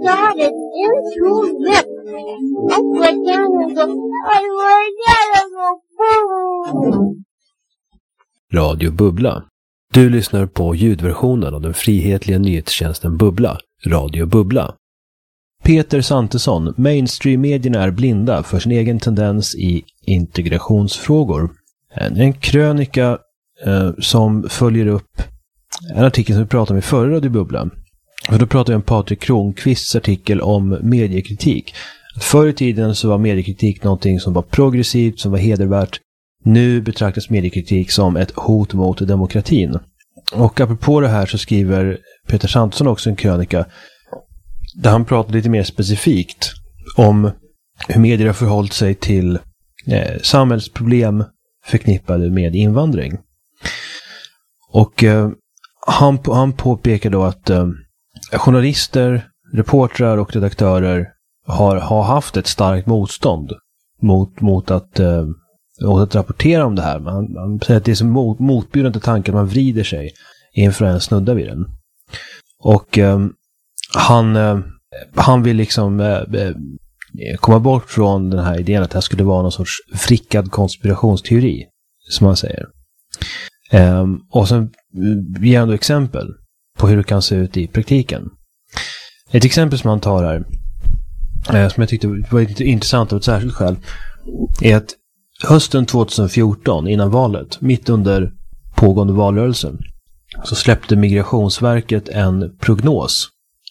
started into lip. I went down and go, I went down and go, boom. Radio Bubbla. Du lyssnar på ljudversionen av den frihetliga nyhetstjänsten Bubbla, Radio Bubbla. Peter Santesson, mainstream-medierna är blinda för sin egen tendens i integrationsfrågor. En krönika som följer upp en artikel som vi pratade om i förra Radio Bubbla. Och då pratade vi om Patrik Kronqvists artikel om mediekritik. Förr i tiden så var mediekritik någonting som var progressivt, som var hedervärt. Nu betraktas mediekritik som ett hot mot demokratin. Och apropå det här så skriver Peter Santesson också en krönika där han pratar lite mer specifikt om hur medier har förhållit sig till samhällsproblem förknippade med invandring. Och han påpekar då att journalister, reportrar och redaktörer har haft ett starkt motstånd mot att rapportera om det här. Man säger att det är så motbjudande tanken att man vrider sig inför en snudda vid den. Och han vill liksom komma bort från den här idén att det här skulle vara någon sorts vrickad konspirationsteori, som man säger. Och sen ger han då exempel på hur det kan se ut i praktiken. Ett exempel som han tar här, som jag tyckte var intressant av ett särskilt skäl, är att hösten 2014, innan valet, mitt under pågående valrörelsen, så släppte Migrationsverket en prognos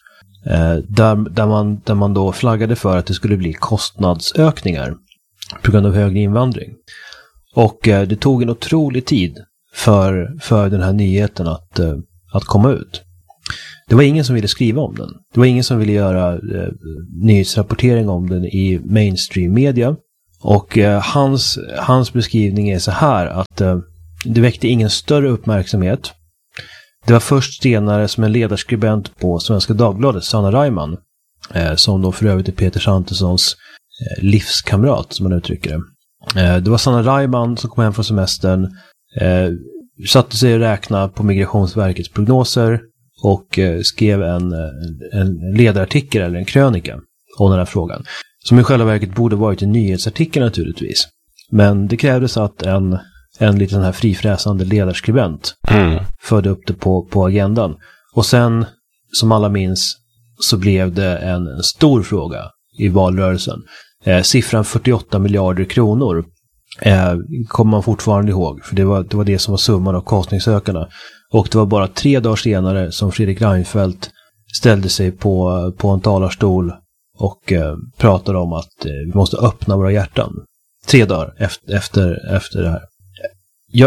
där man då flaggade för att det skulle bli kostnadsökningar på grund av högre invandring. Och det tog en otrolig tid för den här nyheten att komma ut. Det var ingen som ville skriva om den. Det var ingen som ville göra nyhetsrapportering om den i mainstream media. Och hans beskrivning är så här att det väckte ingen större uppmärksamhet. Det var först senare som en ledarskribent på Svenska Dagbladet, Sanna Reimann, som då för övrigt är Peter Santessons livskamrat, som man uttrycker det. Det var Sanna Reimann som kom hem från semestern, satte sig och räknade på Migrationsverkets prognoser och skrev en ledarartikel eller en krönika om den här frågan. Som i själva verket borde varit en nyhetsartikel naturligtvis. Men det krävdes att en liten här frifräsande ledarskribent förde upp det på agendan. Och sen, som alla minns, så blev det en stor fråga i valrörelsen. Siffran 48 miljarder kronor kommer man fortfarande ihåg. För det var det som var summan av kostnadsökarna. Och det var bara 3 dagar senare som Fredrik Reinfeldt ställde sig på en talarstol och pratade om att vi måste öppna våra hjärtan. 3 dagar efter det här. Ja,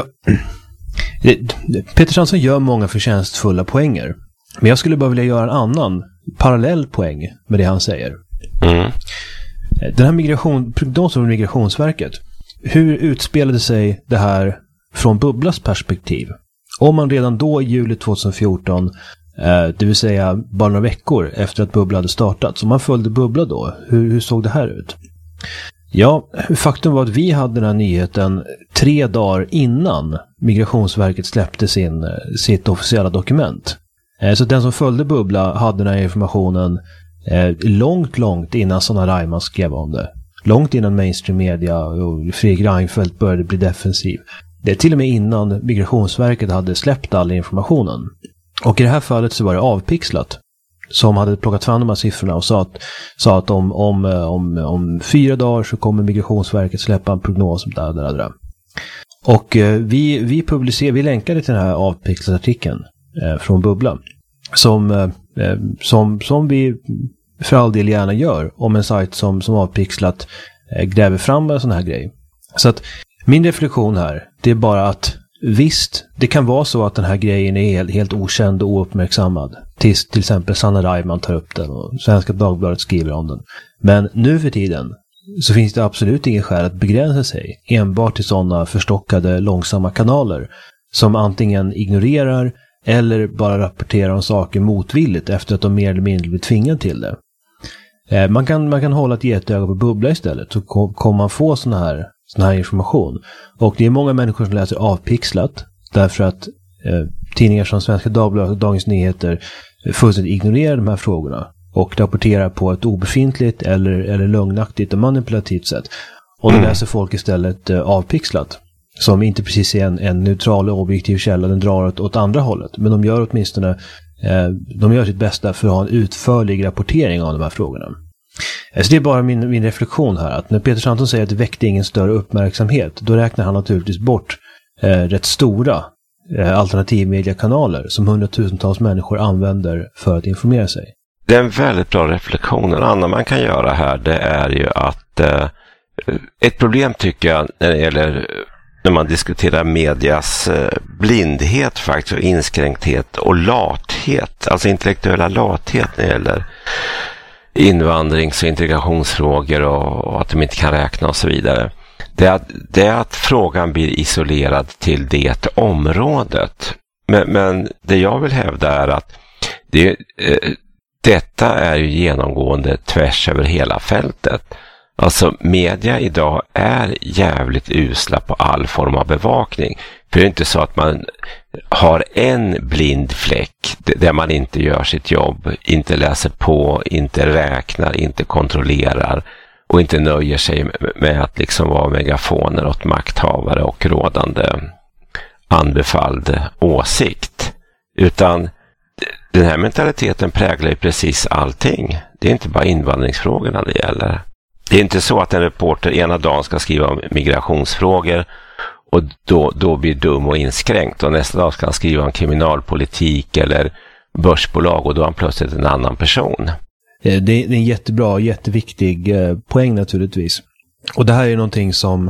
Peter Santesson gör många förtjänstfulla poänger. Men jag skulle bara vilja göra en annan parallell poäng med det han säger. Den här prognosen från Migrationsverket. Hur utspelade sig det här från Bubblas perspektiv? Om man redan då i juli 2014, det vill säga bara några veckor efter att Bubbla hade startat, så man följde Bubbla då, hur såg det här ut? Ja, faktum var att vi hade den här nyheten 3 dagar innan Migrationsverket släppte sitt officiella dokument. Så den som följde Bubbla hade den här informationen långt innan Sanna Reimann skrev om det. Långt innan mainstream media och Fredrik Reinfeldt började bli defensiv. Det är till och med innan Migrationsverket hade släppt all informationen. Och i det här fallet så var det Avpixlat som hade plockat fram de här siffrorna och sa att om 4 dagar så kommer Migrationsverket släppa en prognos om där. Och vi länkade till den här Avpixlat-artikeln från Bubbla som vi för all del gärna gör om en sajt som Avpixlat gräver fram en sån här grej. Så att min reflektion här, det är bara att visst, det kan vara så att den här grejen är helt okänd och ouppmärksammad. Till exempel Sanna Reimann tar upp den och Svenska Dagbladet skriver om den. Men nu för tiden så finns det absolut ingen skäl att begränsa sig enbart till sådana förstockade, långsamma kanaler som antingen ignorerar eller bara rapporterar om saker motvilligt efter att de mer eller mindre blir tvingade till det. Man kan hålla ett getöga på Bubbla istället, så kommer man få sån här information. Och det är många människor som läser Avpixlat därför att tidningar som Svenska Dagbladet och Dagens Nyheter fullständigt ignorerar de här frågorna. och rapporterar på ett obefintligt eller lögnaktigt och manipulativt sätt. Och då läser folk istället avpixlat. Som inte precis är en neutral och objektiv källa, den drar åt andra hållet. Men de gör åtminstone de gör sitt bästa för att ha en utförlig rapportering av de här frågorna. Så det är bara min reflektion här, att när Peter Sandton säger att det väckte ingen större uppmärksamhet, då räknar han naturligtvis bort rätt stora alternativmediekanaler som hundratusentals människor använder för att informera sig. Det är en väldigt bra reflektion. En annan man kan göra här, det är ju att ett problem tycker jag när man diskuterar medias blindhet faktiskt, och inskränkthet och lathet, alltså intellektuella lathet när det gäller invandrings- och integrationsfrågor och att de inte kan räkna och så vidare. Det är att frågan blir isolerad till det området. Men det jag vill hävda är att detta är ju genomgående tvärs över hela fältet. Alltså media idag är jävligt usla på all form av bevakning. För det är inte så att man har en blind fläck där man inte gör sitt jobb, inte läser på, inte räknar, inte kontrollerar och inte nöjer sig med att liksom vara megafoner åt makthavare och rådande anbefalld åsikt. Utan den här mentaliteten präglar ju precis allting. Det är inte bara invandringsfrågorna det gäller. Det är inte så att en reporter ena dagen ska skriva om migrationsfrågor och då blir dum och inskränkt, och nästa dag ska han skriva om kriminalpolitik eller börsbolag och då är han plötsligt en annan person. Det är en jättebra, jätteviktig poäng naturligtvis. Och det här är någonting som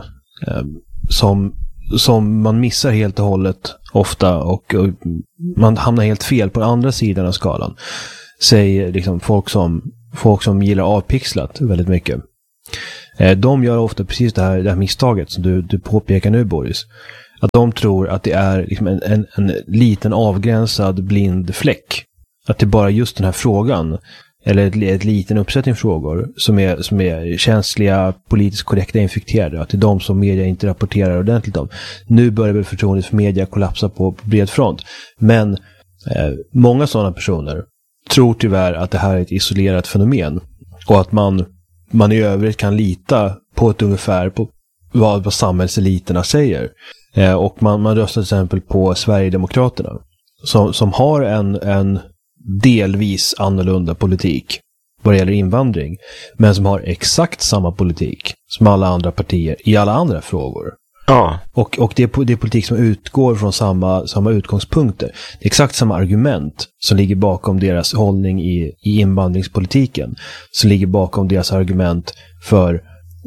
man missar helt och hållet ofta, och man hamnar helt fel på den andra sidan av skalan. Säg liksom folk som gillar avpixlat väldigt mycket. De gör ofta precis det här misstaget som du påpekar nu, Boris. Att de tror att det är liksom en liten avgränsad blind fläck. Att det är bara just den här frågan, eller ett liten uppsättning frågor som är känsliga, politiskt korrekta, infekterade. Att det är de som media inte rapporterar ordentligt om. Nu börjar väl förtroendet för media kollapsa på bred front. Men många sådana personer tror tyvärr att det här är ett isolerat fenomen. Och att man i övrigt kan lita på ett ungefär på vad samhällseliterna säger. Och man röstar till exempel på Sverigedemokraterna som har en delvis annorlunda politik vad det gäller invandring, men som har exakt samma politik som alla andra partier i alla andra frågor. Ja. Och det är politik som utgår från samma utgångspunkter. Det är exakt samma argument som ligger bakom deras hållning i invandringspolitiken, som ligger bakom deras argument för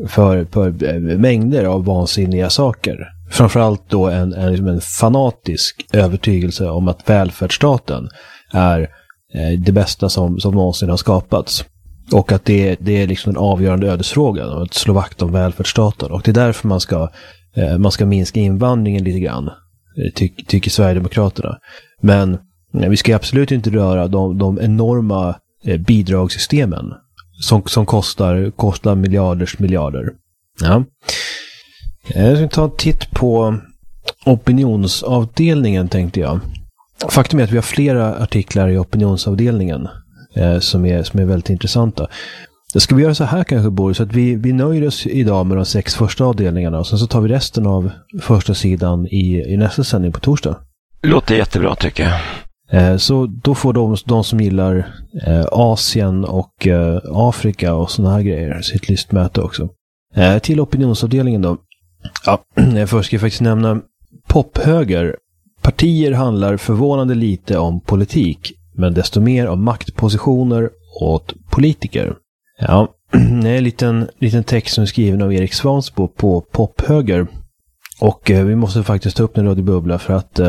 mängder av vansinniga saker. Framförallt då en fanatisk övertygelse om att välfärdsstaten är det bästa som någonsin har skapats. Och att det är liksom en avgörande ödesfråga att slå vakt om välfärdsstaten. Och det är därför man ska minska invandringen lite grann, tycker Sverigedemokraterna. Men vi ska absolut inte röra de enorma bidragssystemen som kostar miljarder. Ja. Jag ska ta en titt på opinionsavdelningen, tänkte jag. Faktum är att vi har flera artiklar i opinionsavdelningen som är väldigt intressanta. Det ska vi göra så här kanske, Boris, så att vi nöjer oss idag med de 6 första avdelningarna och sen så tar vi resten av första sidan i nästa sändning på torsdag. Det låter jättebra, tycker jag. Så då får de som gillar Asien och Afrika och såna här grejer sitt listmäte också. Till opinionsavdelningen då. Ja, först ska jag faktiskt nämna pophöger. Partier handlar förvånande lite om politik, men desto mer om maktpositioner åt politiker. Ja, det är en liten text som är skriven av Erik Svansbo på pophöger. Och vi måste faktiskt ta upp en radiobubbla för att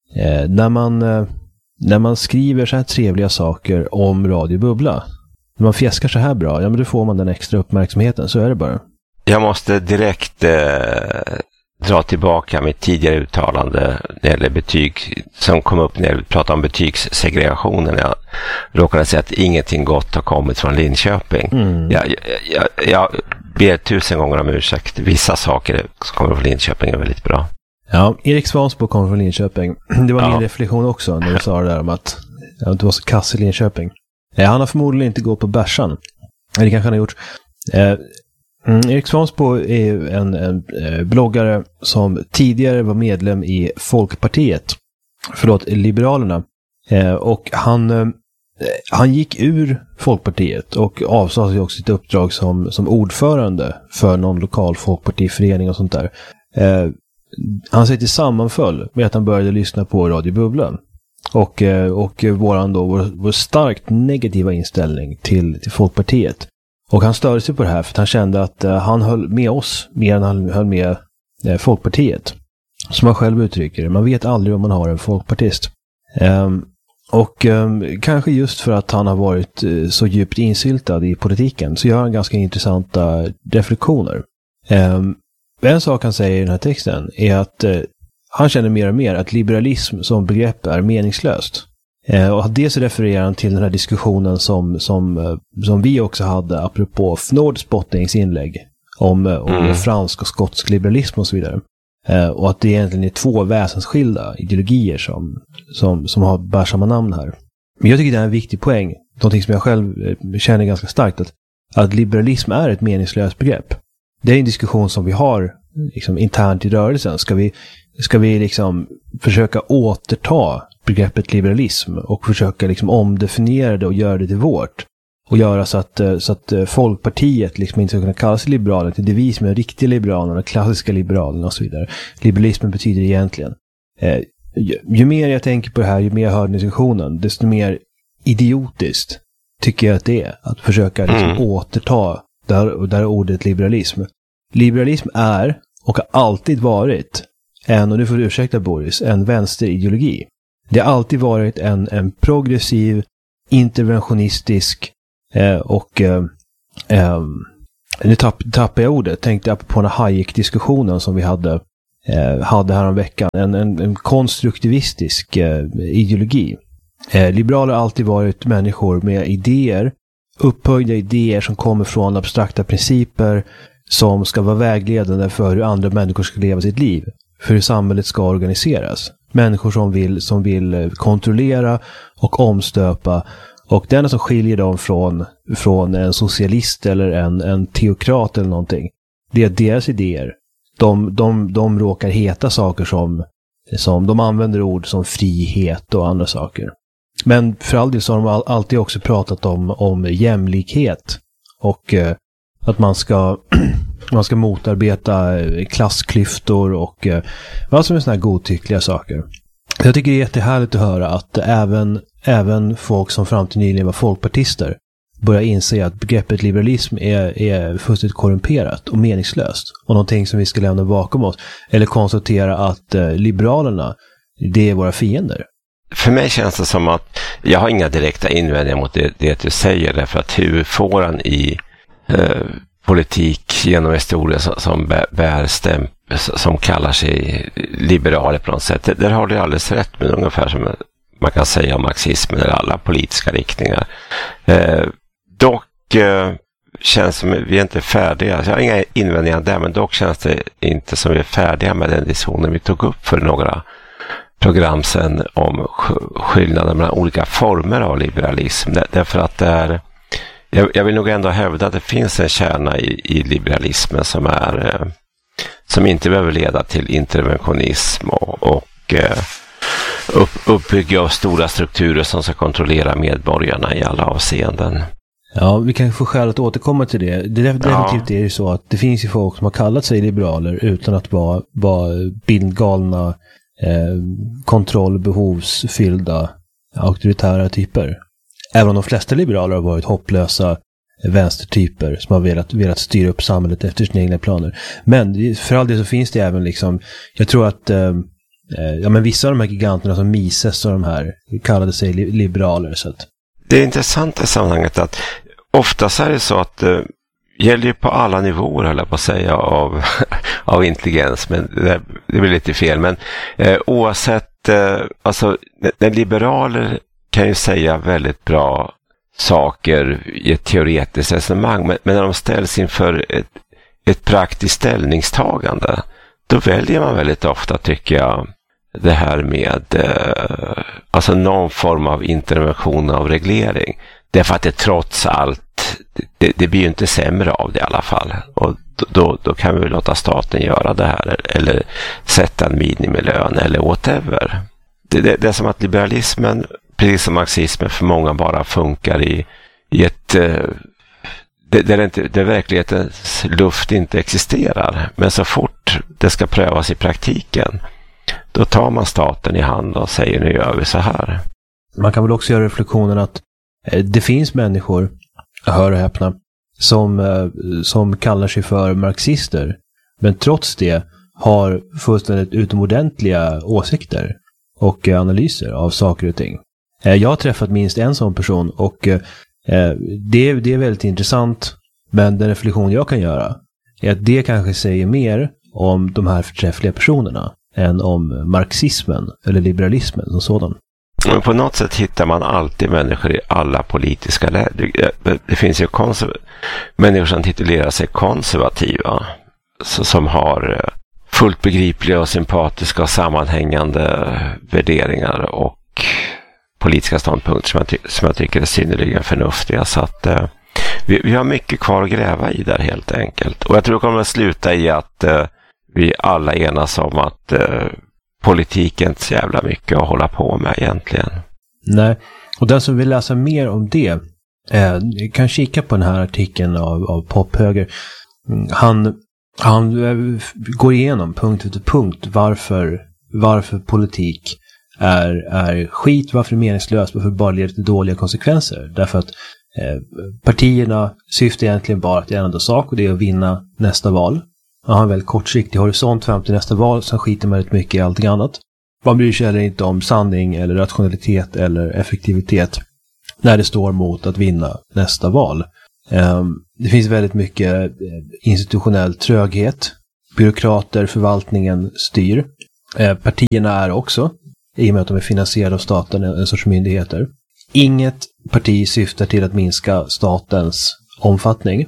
när man skriver så här trevliga saker om radiobubbla, när man fjäskar så här bra, ja men då får man den extra uppmärksamheten, så är det bara. Jag måste direkt dra tillbaka mitt tidigare uttalande när det gäller betyg som kom upp när jag pratade om betygssegregationen. Jag råkade säga att ingenting gott har kommit från Linköping. Jag ber 1000 gånger om ursäkt. Vissa saker som kommer från Linköping är väldigt bra. Ja, Erik Svansbo kommer från Linköping. Det var min reflektion också när du sa det där om att jag inte var så kass i Linköping. Han har förmodligen inte gått på bärsan. Eller kanske han har gjort. Erik Svansbo är en bloggare som tidigare var medlem i Folkpartiet. Liberalerna. Och han gick ur Folkpartiet och avsade sig också sitt uppdrag som ordförande för någon lokal folkpartiförening och sånt där. Han säger till sammanföll med att han började lyssna på Radio Bubbla. Och vår starkt negativa inställning till Folkpartiet. Och han störde sig på det här för att han kände att han höll med oss mer än han höll med Folkpartiet. Som han själv uttrycker det. Man vet aldrig om man har en folkpartist. Kanske just för att han har varit så djupt insyltad i politiken så gör han ganska intressanta reflektioner. En sak han säger i den här texten är att han känner mer och mer att liberalism som begrepp är meningslöst. Och dels refererar han till den här diskussionen som vi också hade apropå Nordspotnings inlägg om fransk och skotsk liberalism och så vidare. Och att det egentligen är två väsensskilda ideologier som har bär samma namn här. Men jag tycker det är en viktig poäng. Någonting som jag själv känner ganska starkt. Att liberalism är ett meningslöst begrepp. Det är en diskussion som vi har liksom, internt i rörelsen. Ska vi liksom försöka återta begreppet liberalism och försöka liksom omdefiniera det och göra det till vårt? Och göra så att Folkpartiet liksom inte ska kunna kalla sig liberaler till det vi som är riktiga liberaler, de klassiska liberalerna och så vidare. Liberalismen betyder egentligen. Ju mer jag tänker på det här, ju mer jag hör diskussionen, desto mer idiotiskt tycker jag att det är. Att försöka liksom återta där ordet liberalism. Liberalism är och har alltid varit och nu får du ursäkta Boris, en vänsterideologi. Det har alltid varit en progressiv, interventionistisk nu tappar jag ordet. Tänkte jag på den Hayek-diskussionen som vi hade häromveckan. En konstruktivistisk ideologi. Liberaler har alltid varit människor med idéer, upphöjda idéer som kommer från abstrakta principer som ska vara vägledande för hur andra människor ska leva sitt liv. För hur samhället ska organiseras. Människor som vill kontrollera och omstöpa. Och det enda som skiljer dem från en socialist eller en teokrat eller någonting, det är deras idéer. De råkar heta saker som de använder ord som frihet och andra saker. Men för all del så har de alltid också pratat om jämlikhet och att man ska motarbeta klassklyftor och vad som är såna här godtyckliga saker. Jag tycker det är jättehärligt att höra att även folk som fram till nyligen var folkpartister börjar inse att begreppet liberalism är fullständigt korrumperat och meningslöst och någonting som vi ska lämna bakom oss. Eller konstatera att liberalerna, det är våra fiender. För mig känns det som att jag har inga direkta invändningar mot det du säger, därför att huvudfåran i politik genom historia som kallar sig liberaler på något sätt. Där har du alldeles rätt, men ungefär som man kan säga om marxismen eller alla politiska riktningar. Dock känns som vi är inte färdiga. Jag har inga invändningar där, men dock känns det inte som vi är färdiga med den diskussionen vi tog upp för några program sedan om skillnaden mellan olika former av liberalism. Därför att jag vill nog ändå hävda att det finns en kärna i liberalismen som inte behöver leda till interventionism och uppbygga av stora strukturer som ska kontrollera medborgarna i alla avseenden. Ja, vi kan få skäl att återkomma till det. Definitivt är det så att det finns ju folk som har kallat sig liberaler utan att vara bindgalna, kontrollbehovsfyllda, auktoritära typer. Även om de flesta liberaler har varit hopplösa vänstertyper som har velat styra upp samhället efter sina egna planer. Men för all det så finns det även liksom, jag tror att men vissa av de här giganterna som Mises och de här kallade sig liberaler. Så att. Det är intressant i sammanhanget att oftast är det så att det gäller ju på alla nivåer, höll jag på att säga, av intelligens, men det blir lite fel. Men oavsett, alltså den liberaler kan ju säga väldigt bra saker i ett teoretiskt resonemang, men när de ställs inför ett praktiskt ställningstagande, då väljer man väldigt ofta, tycker jag, det här med alltså någon form av intervention av reglering. Därför att det trots allt, det blir ju inte sämre av det i alla fall. Och då kan vi låta staten göra det här eller sätta en minimilön eller whatever. Det är som att liberalismen, precis som marxismen, för många bara funkar i ett där verklighetens luft inte existerar. Men så fort det ska prövas i praktiken, då tar man staten i hand och säger nu gör vi så här. Man kan väl också göra reflektionen att det finns människor, hör och häpna, som kallar sig för marxister, men trots det har fullständigt utomordentliga åsikter och analyser av saker och ting. Jag har träffat minst en sån person och det är väldigt intressant, men den reflektion jag kan göra är att det kanske säger mer om de här förträffliga personerna än om marxismen eller liberalismen som sådan. Men på något sätt hittar man alltid människor i alla politiska läger. Det finns ju människor som titulerar sig konservativa, som har fullt begripliga och sympatiska och sammanhängande värderingar och politiska ståndpunkter som jag tycker är synnerligen förnuftiga. Så att vi har mycket kvar att gräva i där helt enkelt. Och jag tror det kommer att sluta i att vi alla enas om att politiken är inte så jävla mycket att hålla på med egentligen. Nej, och den som vill läsa mer om det kan kika på den här artikeln av Pophöger. Han går igenom punkt efter punkt varför politik är skit, varför det är meningslöst, varför det bara leder till dåliga konsekvenser. Därför att partierna syftar egentligen bara till en enda sak, och det är att vinna nästa val. Man har en väldigt kortsiktig horisont fram till nästa val, så skiter man rätt mycket i allting annat. Man bryr sig heller inte om sanning eller rationalitet eller effektivitet när det står mot att vinna nästa val. Det finns väldigt mycket institutionell tröghet. Byråkrater, förvaltningen styr. Partierna är också, i och med att de är finansierade av staten, en sorts myndigheter. Inget parti syftar till att minska statens omfattning.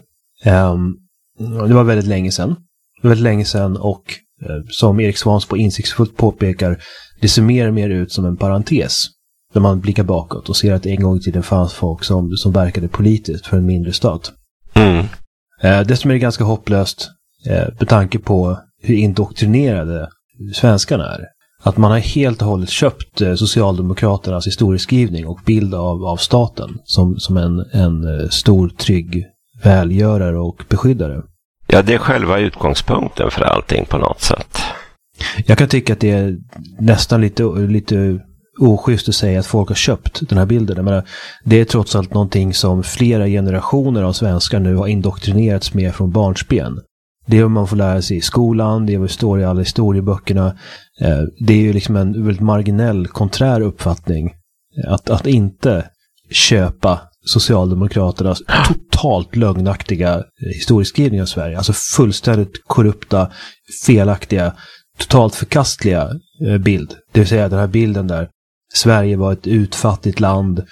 Det var väldigt länge sedan. Och som Erik Svansbo insiktsfullt påpekar, det ser mer och mer ut som en parentes. När man blickar bakåt och ser att en gång i tiden fanns folk som verkade politiskt för en mindre stat. Dessutom är det ganska hopplöst med tanke på hur indoktrinerade svenskarna är. Att man har helt och hållet köpt Socialdemokraternas historieskrivning och bild av staten som en stor, trygg välgörare och beskyddare. Ja, det är själva utgångspunkten för allting på något sätt. Jag kan tycka att det är nästan lite oschysst att säga att folk har köpt den här bilden. Jag menar, det är trots allt någonting som flera generationer av svenskar nu har indoktrinerats med från barnsben. Det är vad man får lära sig i skolan, det är vad det står i alla historieböckerna. Det är ju liksom en väldigt marginell, konträr uppfattning att inte köpa Socialdemokraternas totalt lögnaktiga historieskrivning av Sverige. Alltså fullständigt korrupta, felaktiga, totalt förkastliga bild. Det vill säga den här bilden där Sverige var ett utfattigt land,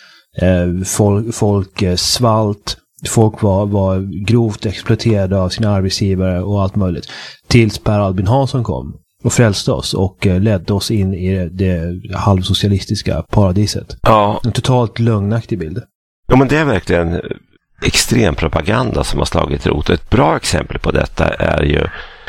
folk svalt, folk var grovt exploaterade av sina arbetsgivare och allt möjligt. Tills Per Albin Hansson kom och frälste oss och ledde oss in i det halvsocialistiska paradiset. Ja. En totalt lögnaktig bild. Ja, men det är verkligen extrem propaganda som har slagit rot. Ett bra exempel på detta är ju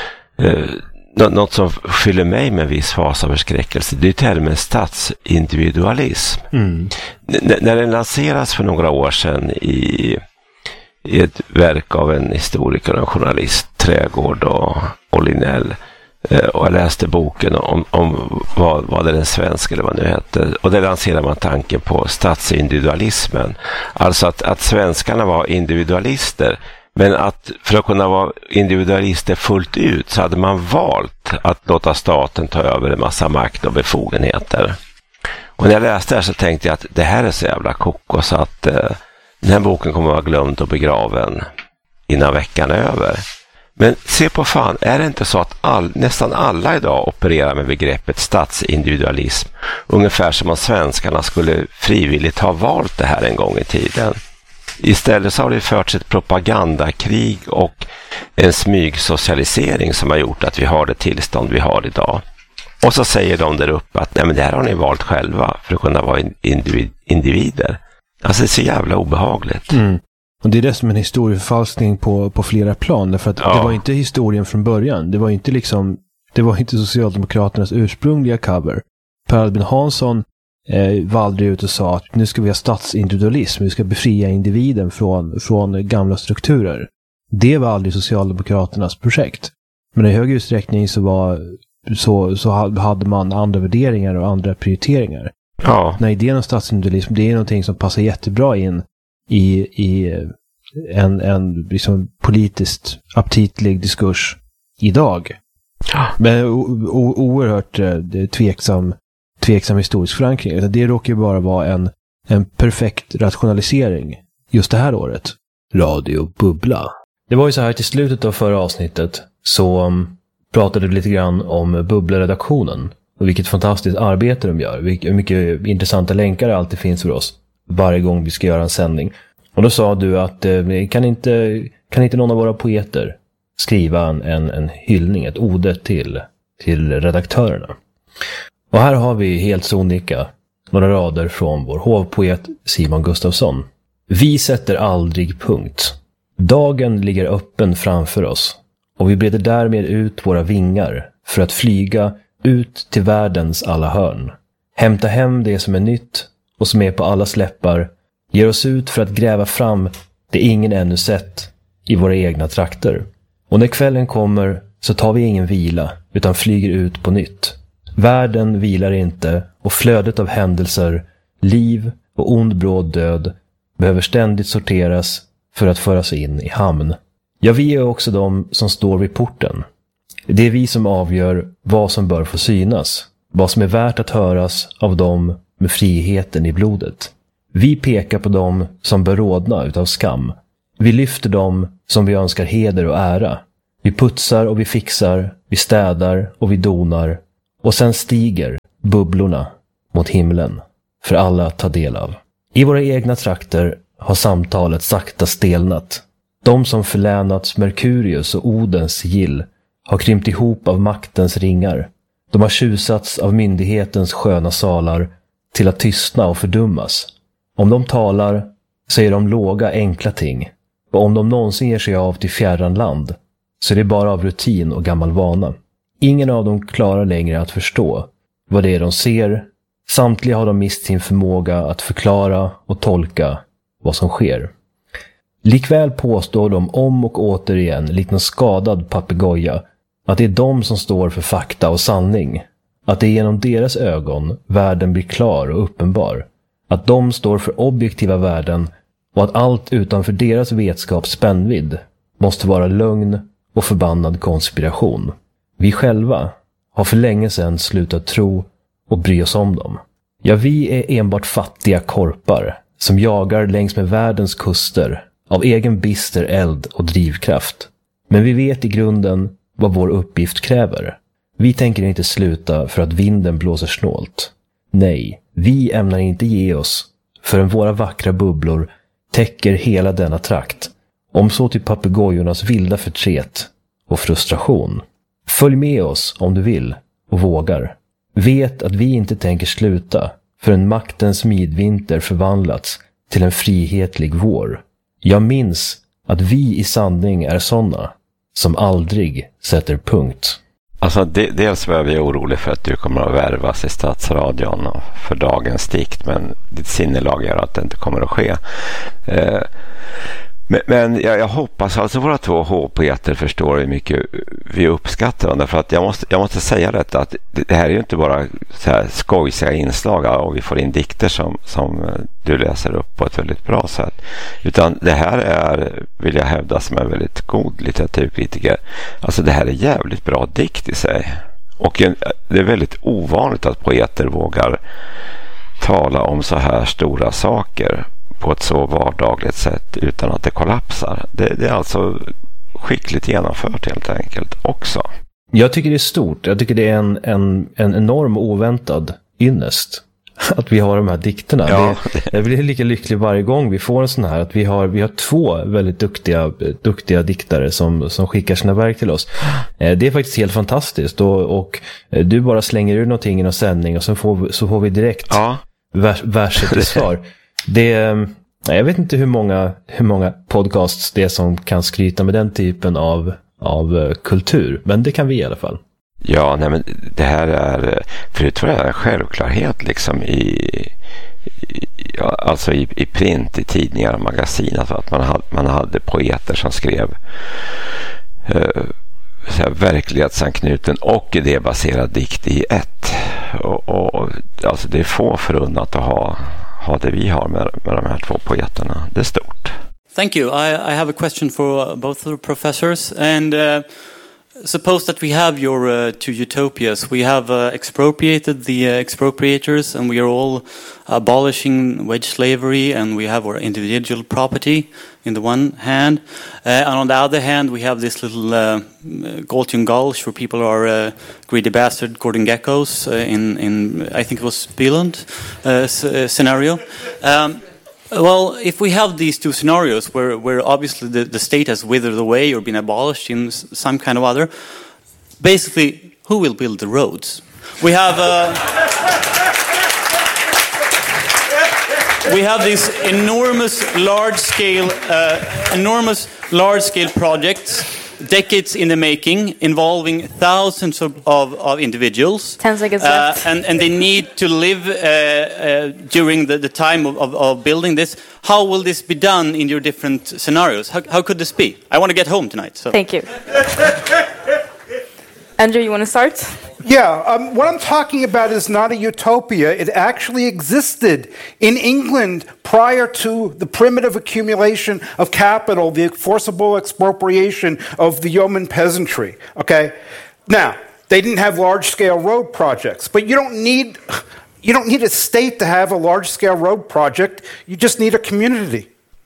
något som fyller mig med en viss fas av förskräckelse. Det är termen statsindividualism. När den lanseras för några år sedan i ett verk av en historiker och en journalist, Trägård och Linell, och jag läste boken om vad det är den svenska eller vad det nu heter, och där lanserar man tanken på statsindividualismen, alltså att svenskarna var individualister, men att för att kunna vara individualister fullt ut så hade man valt att låta staten ta över en massa makt och befogenheter. Och när jag läste det här så tänkte jag att det här är så jävla koko så att den här boken kommer att vara glömd och begraven innan veckan är över. Men se på fan, är det inte så att nästan alla idag opererar med begreppet statsindividualism? Ungefär som om svenskarna skulle frivilligt ha valt det här en gång i tiden. Istället så har det förts ett propagandakrig och en smygsocialisering som har gjort att vi har det tillstånd vi har idag. Och så säger de där uppe att nej, men det här har ni valt själva för att kunna vara individer. Alltså det är så jävla obehagligt. Och det är det som en historieförfalskning på flera plan. Därför att det var inte historien från början. Det var inte Socialdemokraternas ursprungliga cover. Per Albin Hansson var aldrig ut och sa att nu ska vi ha statsindividualism. Vi ska befria individen från gamla strukturer. Det var aldrig Socialdemokraternas projekt. Men i hög utsträckning så hade man andra värderingar och andra prioriteringar. Ja. När idén om statsindividualism, det är någonting som passar jättebra in i en liksom politiskt aptitlig diskurs idag. Men oerhört tveksam historisk förankring. Det råkar ju bara vara en perfekt rationalisering just det här året. Radio Bubbla. Det var ju så här till slutet av förra avsnittet så pratade vi lite grann om Bubbla-redaktionen och vilket fantastiskt arbete de gör. Hur mycket intressanta länkar det alltid finns för oss varje gång vi ska göra en sändning. Och då sa du att kan inte någon av våra poeter skriva en hyllning, ett ode till redaktörerna. Och här har vi helt sonika några rader från vår hovpoet Simon Gustafsson. Vi sätter aldrig punkt. Dagen ligger öppen framför oss och vi breder därmed ut våra vingar för att flyga ut till världens alla hörn. Hämta hem det som är nytt och som är på alla släppar. Ger oss ut för att gräva fram det ingen ännu sett i våra egna trakter. Och när kvällen kommer så tar vi ingen vila utan flyger ut på nytt. Världen vilar inte och flödet av händelser, liv och ond bråd död behöver ständigt sorteras för att föras in i hamn. Ja, vi är också de som står vid porten. Det är vi som avgör vad som bör få synas, vad som är värt att höras av dem med friheten i blodet. Vi pekar på dem som bör rodna utav skam. Vi lyfter dem som vi önskar heder och ära. Vi putsar och vi fixar, vi städar och vi donar. Och sen stiger bubblorna mot himlen för alla att ta del av. I våra egna trakter har samtalet sakta stelnat. De som förlänats Merkurius och Odens sigill har krympt ihop av maktens ringar. De har tjusats av myndighetens sköna salar till att tystna och fördummas. Om de talar säger de låga enkla ting. Och om de någonsin ger sig av till fjärran land så är det bara av rutin och gammal vana. Ingen av dem klarar längre att förstå vad det är de ser. Samtliga har de mist sin förmåga att förklara och tolka vad som sker. Likväl påstår de om och återigen, likt en skadad papegoja, att det är de som står för fakta och sanning. Att det är genom deras ögon världen blir klar och uppenbar. Att de står för objektiva värden och att allt utanför deras vetskaps spännvidd måste vara lögn och förbannad konspiration. Vi själva har för länge sedan slutat tro och bry oss om dem. Ja, vi är enbart fattiga korpar som jagar längs med världens kuster av egen bister eld och drivkraft. Men vi vet i grunden vad vår uppgift kräver. Vi tänker inte sluta för att vinden blåser snålt. Nej, vi ämnar inte ge oss förrän våra vackra bubblor täcker hela denna trakt, om så till papegojornas vilda förtret och frustration. Följ med oss om du vill och vågar. Vet att vi inte tänker sluta förrän maktens midvinter förvandlats till en frihetlig vår. Jag minns att vi i sanning är sådana som aldrig sätter punkt. Alltså dels var vi oroliga för att du kommer att värvas i Stadsradion för dagens dikt, men ditt sinnelag gör att det inte kommer att ske. Men jag hoppas alltså våra två H-poeter förstår hur mycket vi uppskattar dem. Därför att jag måste säga detta, att det här är ju inte bara så här skojsiga inslag och vi får in dikter som du läser upp på ett väldigt bra sätt. Utan det här är, vill jag hävda, som en väldigt god litteraturkritiker. Alltså det här är jävligt bra dikt i sig. Och det är väldigt ovanligt att poeter vågar tala om så här stora saker på ett så vardagligt sätt utan att det kollapsar. Det är alltså skickligt genomfört helt enkelt också. Jag tycker det är stort. Jag tycker det är en enorm oväntad ynnest att vi har de här dikterna. Ja. Jag blir lika lycklig varje gång vi får en sån här, att vi har två väldigt duktiga diktare som skickar sina verk till oss. Det är faktiskt helt fantastiskt och du bara slänger ur någonting i någon sändning och så får vi direkt verset till svar. Jag vet inte hur många podcasts det är som kan skryta med den typen av kultur, men det kan vi i alla fall. Ja, nej, men det här är, förut var det en självklarhet liksom alltså i print, i tidningar och magasin, alltså att man hade poeter som skrev verklighetsanknuten och idébaserad dikt i ett. Och alltså det är få förunnat att ha det vi har med de här två poeterna. Det är stort. Thank you. I have a question for both of the professors. And suppose that we have your two utopias. We have expropriated the expropriators, and we are all abolishing wage slavery, and we have our individual property in the one hand. And on the other hand, we have this little Galtian Gulch where people are greedy bastard Gordon geckos in I think it was Billund scenario. Well, if we have these two scenarios where obviously the state has withered away or been abolished in some kind of other, basically, who will build the roads? We have these enormous large-scale projects, decades in the making, involving thousands of individuals. 10 seconds left. And they need to live during the time of building this. How will this be done in your different scenarios? How could this be? I want to get home tonight. So. Thank you. Andrew, you want to start? Yeah, what I'm talking about is not a utopia. It actually existed in England prior to the primitive accumulation of capital, the forcible expropriation of the yeoman peasantry. Okay? Now, they didn't have large-scale road projects, but you don't need a state to have a large-scale road project. You just need a community.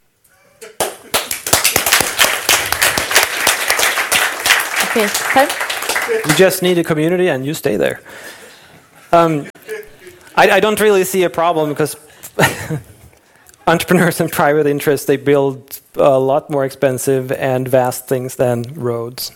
Okay, Ted? You just need a community and you stay there. I don't really see a problem because entrepreneurs and private interests, they build a lot more expensive and vast things than roads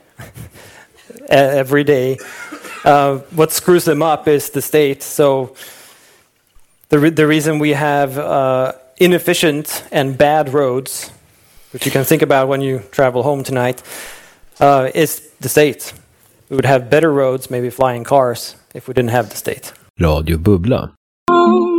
every day. What screws them up is the state. So the reason we have inefficient and bad roads, which you can think about when you travel home tonight, is the state. We would have better roads, maybe flying cars, if we didn't have the state. Radio Bubbla.